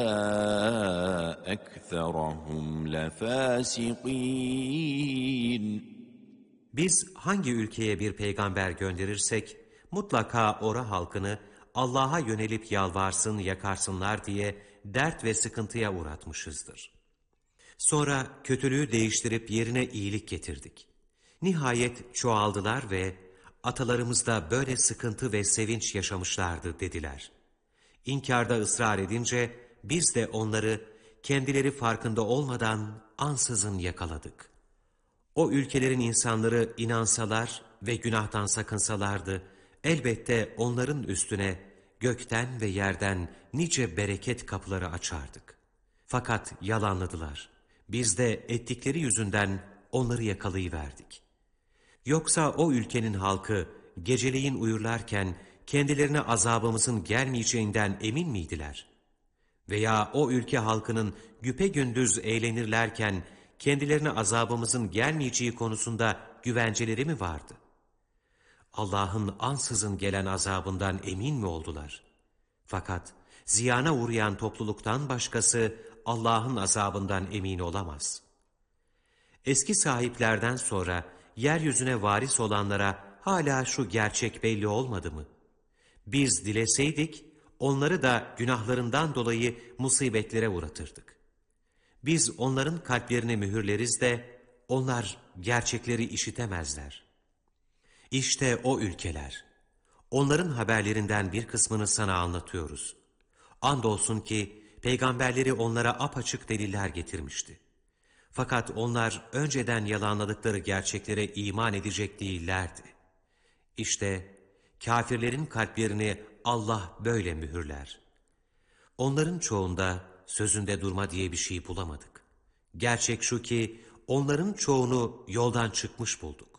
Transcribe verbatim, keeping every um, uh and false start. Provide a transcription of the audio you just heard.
أكثرهم لفاسقين. Biz hangi ülkeye bir peygamber gönderirsek, mutlaka ora halkını Allah'a yönelip yalvarsın, yakarsınlar diye dert ve sıkıntıya uğratmışızdır. Sonra kötülüğü değiştirip yerine iyilik getirdik. Nihayet çoğaldılar ve atalarımız da böyle sıkıntı ve sevinç yaşamışlardı dediler. İnkarda ısrar edince biz de onları kendileri farkında olmadan ansızın yakaladık. O ülkelerin insanları inansalar ve günahtan sakınsalardı, elbette onların üstüne gökten ve yerden nice bereket kapıları açardık. Fakat yalanladılar. Biz de ettikleri yüzünden onları yakalayıverdik. Yoksa o ülkenin halkı geceleyin uyurlarken kendilerine azabımızın gelmeyeceğinden emin miydiler? Veya o ülke halkının güpegündüz eğlenirlerken kendilerine azabımızın gelmeyeceği konusunda güvenceleri mi vardı? Allah'ın ansızın gelen azabından emin mi oldular? Fakat ziyana uğrayan topluluktan başkası Allah'ın azabından emin olamaz. Eski sahiplerden sonra yeryüzüne varis olanlara hala şu gerçek belli olmadı mı? Biz dileseydik onları da günahlarından dolayı musibetlere uğratırdık. Biz onların kalplerini mühürleriz de onlar gerçekleri işitemezler. İşte o ülkeler. Onların haberlerinden bir kısmını sana anlatıyoruz. Andolsun ki peygamberleri onlara apaçık deliller getirmişti. Fakat onlar önceden yalanladıkları gerçeklere iman edecek değillerdi. İşte kâfirlerin kalplerini Allah böyle mühürler. Onların çoğunda sözünde durma diye bir şey bulamadık. Gerçek şu ki onların çoğunu yoldan çıkmış bulduk.